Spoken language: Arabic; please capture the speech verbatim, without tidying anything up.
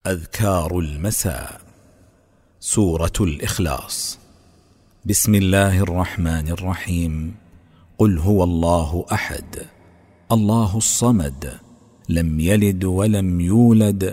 أذكار المساء. سورة الإخلاص. بسم الله الرحمن الرحيم. قل هو الله أحد الله الصمد، لم يلد ولم يولد